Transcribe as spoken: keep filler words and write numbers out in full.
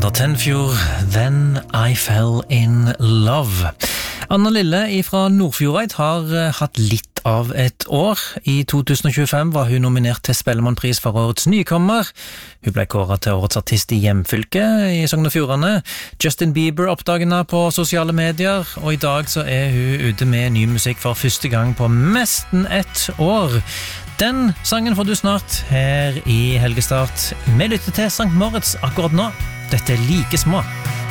Sander Tenfjord, Then I Fell in Love. Anna Lille fra Nordfjordeid har hatt litt av et år. I to tusen tjuefem var hun nominert til Spellemannpris for årets nykommer. Hun ble kåret til årets artist i hjemfylket i Sogn og Fjordane. Justin Bieber oppdaget henne på sosiale medier, og i dag så er hun ute med ny musikk for første gang på nesten ett år. Den sangen får du snart her i Helgestart. Vi lytter til Sankt Moritz akkurat nå. Dette er Like små.